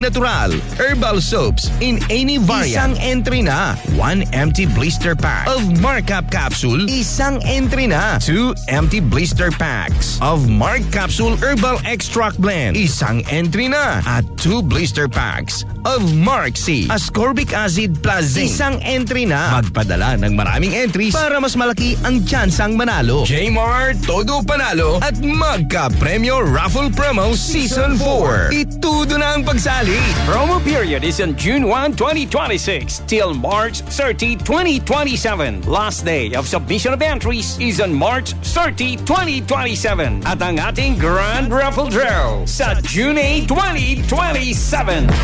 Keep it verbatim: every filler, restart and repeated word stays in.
Natural herbal soaps in any variant. Isang entry na. One empty blister pack of Markup capsule. Isang entry na. Two empty blister packs of Mark Capsule Herbal Extract Blend. Isang entry na. At two blister packs of Mark C Ascorbic Acid Plus Zinc. Isang entry na. Magpadala ng maraming entries para mas malaki ang tsansang manalo. J-Mart, todo panalo at magka-premyo raffle promo Season four. Itudo na ang pagsali. Promo period is on June first, twenty twenty-six till March thirtieth, twenty twenty-seven. Last day of submission of entries is on March thirtieth, twenty twenty-seven. At ang ating Grand Raffle Draw sa June eighth, twenty twenty-seven.